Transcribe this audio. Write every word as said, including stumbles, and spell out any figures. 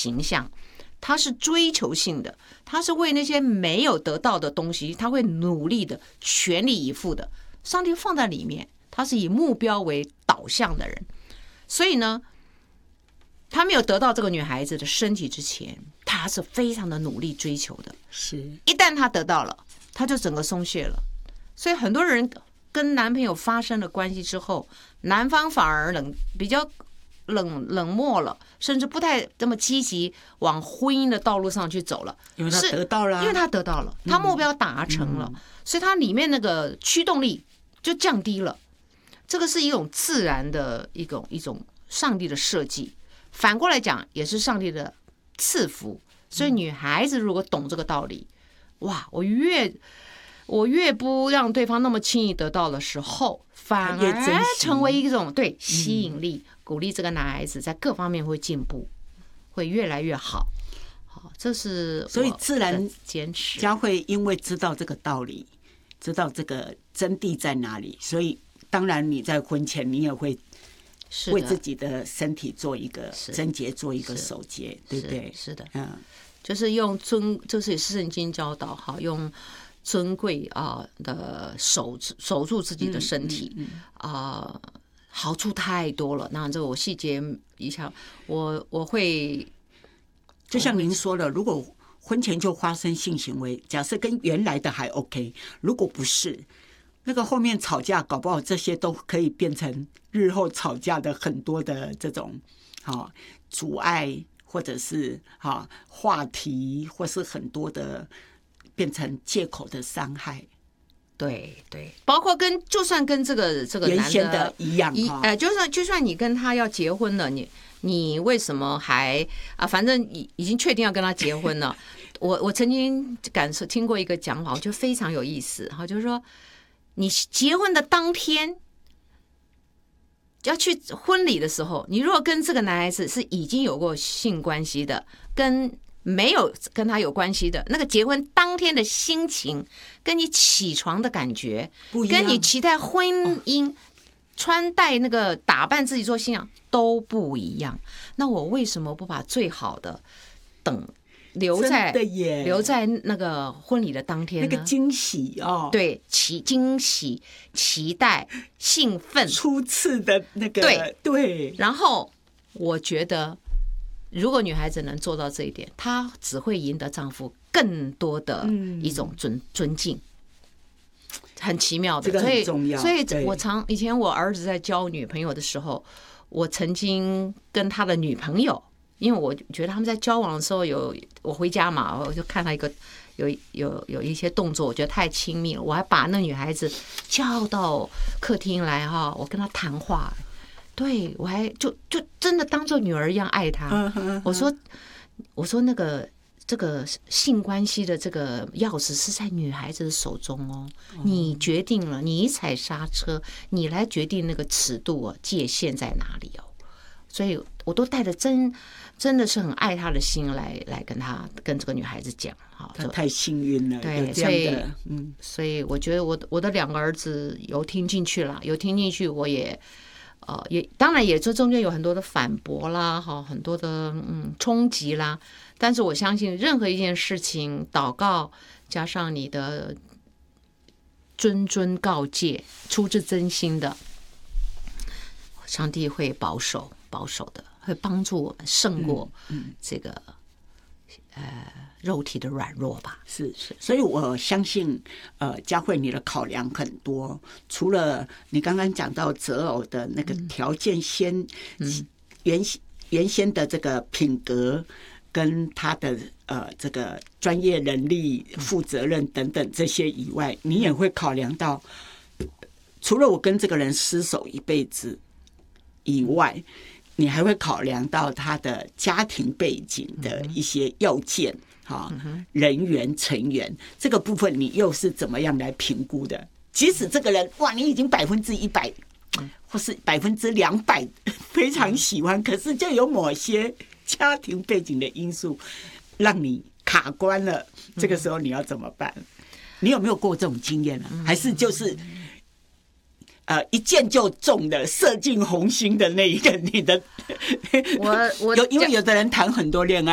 形象，他是追求性的，他是为那些没有得到的东西，他会努力的，全力以赴的。上帝放在里面，他是以目标为导向的人，所以呢，他没有得到这个女孩子的身体之前，他是非常的努力追求的。 是，一旦他得到了，他就整个松懈了。所以很多人跟男朋友发生了关系之后，男方反而冷比较冷冷漠了，甚至不太这么积极往婚姻的道路上去走了。 因为他得到了， 因为他得到了，他目标达成了，嗯、所以他里面那个驱动力就降低了。这个是一种自然的一种一种上帝的设计，反过来讲也是上帝的赐福。所以女孩子如果懂这个道理，哇，我越我越不让对方那么轻易得到的时候，反而成为一种对吸引力，鼓励这个男孩子在各方面会进步，会越来越好。好，这是所以自然坚持。 佳慧因为知道这个道理，知道这个真谛在哪里，所以当然你在婚前你也会为自己的身体做一个贞洁，做一个守节，对不对？ 是的，嗯，就是用尊，这是圣经教导，哈，用尊贵啊的守守住自己的身体，嗯嗯嗯、啊，好处太多了。那这个我细节一下，我我会， 就像您说的，如果婚前就发生性行为，假设跟原来的还 OK， 如果不是，那个后面吵架，搞不好这些都可以变成日后吵架的很多的这种好阻碍，或者是好话题，或是很多的变成借口的伤害。 对对，包括跟就算跟这个这个男 的, 原先的一样， 一呃，就算就算你跟他要结婚了，你你为什么还啊？反正已已经确定要跟他结婚了。我我曾经感受听过一个讲法，我觉得非常有意思哈，就是说你结婚的当天要去婚礼的时候，你如果跟这个男孩子是已经有过性关系的，跟没有跟他有关系的，那个结婚当天的心情，跟你起床的感觉，跟你期待婚姻、哦、穿戴那个打扮自己做新娘都不一样。那我为什么不把最好的等留在留在那个婚礼的当天呢？ 那个惊喜哦， 对，期惊喜、期待、兴奋， 初次的那个对对。 然后我觉得，如果女孩子能做到这一点，她只会赢得丈夫更多的一种尊、嗯、尊敬，很奇妙的。 这个很重要。 所以，所以我常以前我儿子在交女朋友的时候，我曾经跟他的女朋友。因为我觉得他们在交往的时候有，我回家嘛，我就看到一个有有有一些动作，我觉得太亲密了，我还把那女孩子叫到客厅来哈，我跟她谈话，对我还就就真的当做女儿一样爱她。我说我说那个这个性关系的这个钥匙是在女孩子的手中哦，你决定了，你踩刹车，你来决定那个尺度哦，界限在哪里哦。所以我都带着真真的是很爱她的心来来跟她跟这个女孩子讲，好， 她太幸运了， 对， 有这样的， 嗯，所以我觉得我我的两个儿子有听进去了，有听进去，我也呃也当然也这中间有很多的反驳啦，哈，很多的嗯冲击啦，但是我相信任何一件事情，祷告加上你的谆谆告诫，出自真心的，上帝会保守。保守的会帮助我们胜过这个、嗯嗯、呃肉体的软弱吧。 是是，所以我相信呃佳慧你的考量很多，除了你刚刚讲到择偶的那个条件先，嗯、原原先的这个品格跟他的呃这个专业能力、负责任等等这些以外，你也会考量到，除了我跟这个人厮守一辈子以外。你还会考量到他的家庭背景的一些要件，哈、嗯，人员成员这个部分，你又是怎么样来评估的？即使这个人哇，你已经百分之一百，或是百分之两百非常喜欢，可是就有某些家庭背景的因素让你卡关了，这个时候你要怎么办？你有没有过这种经验呢、啊？还是就是？呃，一箭就中的射进红心的那一个，你的我我有，因为有的人谈很多恋爱。